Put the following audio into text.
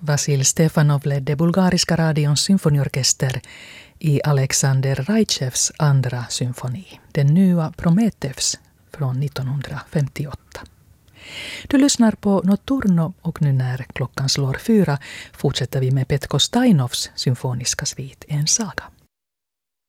Vasil Stefanov ledde Bulgariska radions symfoniorkester i Alexander Rajchevs andra symfoni, den nya Prometheus från 1958. Du lyssnar på Notturno och nu när klockan slår 4 fortsätter vi med Petko Stainovs symfoniska svit En saga.